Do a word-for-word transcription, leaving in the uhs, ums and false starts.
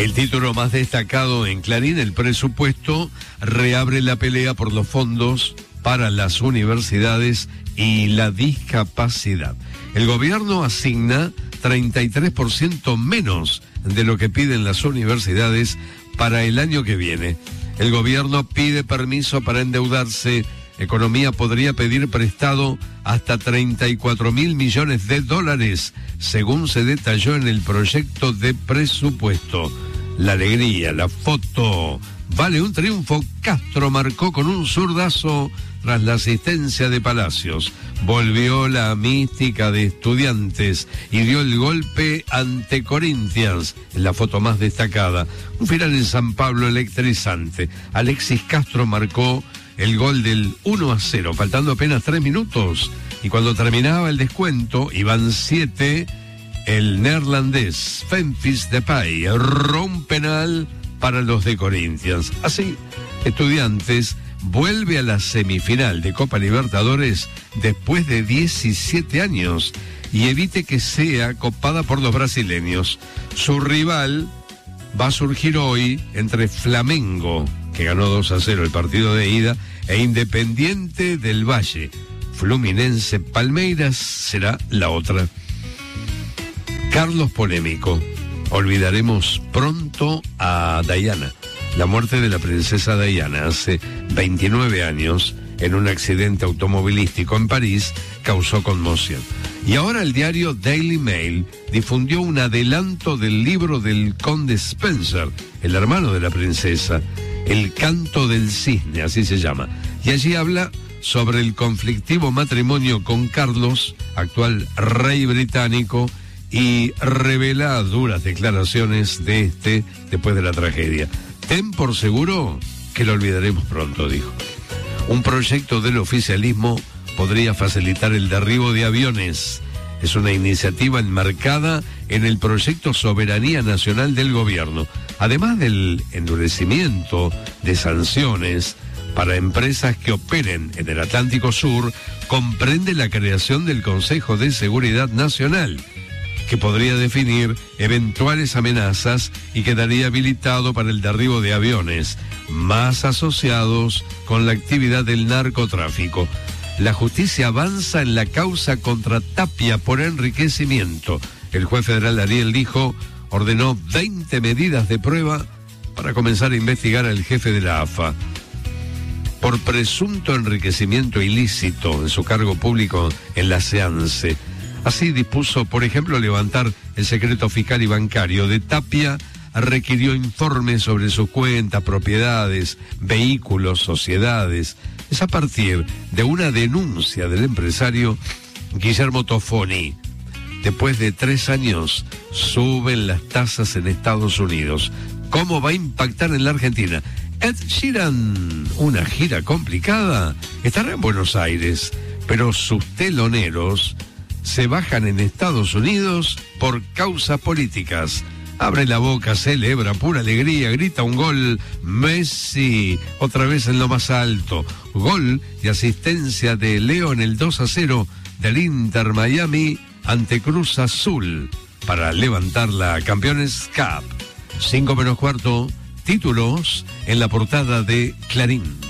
El título más destacado en Clarín, el presupuesto reabre la pelea por los fondos para las universidades y la discapacidad. El gobierno asigna treinta y tres por ciento menos de lo que piden las universidades para el año que viene. El gobierno pide permiso para endeudarse. Economía podría pedir prestado hasta treinta y cuatro mil millones de dólares, según se detalló en el proyecto de presupuesto. La alegría, la foto, vale un triunfo. Castro marcó con un zurdazo tras la asistencia de Palacios. Volvió la mística de Estudiantes y dio el golpe ante Corinthians, en la foto más destacada. Un final en San Pablo electrizante. Alexis Castro marcó el gol del uno a cero, faltando apenas tres minutos. Y cuando terminaba el descuento, iban siete, el neerlandés Memphis Depay erró un penal para los de Corinthians. Así, Estudiantes vuelve a la semifinal de Copa Libertadores después de diecisiete años y evite que sea copada por los brasileños. Su rival va a surgir hoy entre Flamengo, que ganó dos a cero el partido de ida, e Independiente del Valle. Fluminense Palmeiras será la otra. Carlos polémico. Olvidaremos pronto a Diana. La muerte de la princesa Diana hace veintinueve años en un accidente automovilístico en París causó conmoción. Y ahora el diario Daily Mail difundió un adelanto del libro del conde Spencer, el hermano de la princesa, El canto del cisne, así se llama. Y allí habla sobre el conflictivo matrimonio con Carlos, actual rey británico, y revela duras declaraciones de este después de la tragedia. Ten por seguro que lo olvidaremos pronto, dijo. Un proyecto del oficialismo podría facilitar el derribo de aviones. Es una iniciativa enmarcada en el proyecto Soberanía Nacional del gobierno. Además del endurecimiento de sanciones para empresas que operen en el Atlántico Sur, comprende la creación del Consejo de Seguridad Nacional, que podría definir eventuales amenazas y quedaría habilitado para el derribo de aviones más asociados con la actividad del narcotráfico. La justicia avanza en la causa contra Tapia por enriquecimiento. El juez federal Ariel Lijo ordenó veinte medidas de prueba para comenzar a investigar al jefe de la A F A por presunto enriquecimiento ilícito en su cargo público en la SEANSE. Así dispuso, por ejemplo, levantar el secreto fiscal y bancario de Tapia. Requirió informes sobre sus cuentas, propiedades, vehículos, sociedades. Es a partir de una denuncia del empresario Guillermo Tofoni. Después de tres años, suben las tasas en Estados Unidos. ¿Cómo va a impactar en la Argentina? Ed Sheeran, una gira complicada, estará en Buenos Aires, pero sus teloneros se bajan en Estados Unidos por causas políticas. Abre la boca, celebra, pura alegría, grita un gol. Messi, otra vez en lo más alto. Gol y asistencia de Leo en el dos a cero del Inter Miami ante Cruz Azul para levantar la Campeones Cup. Cinco menos cuarto, títulos en la portada de Clarín.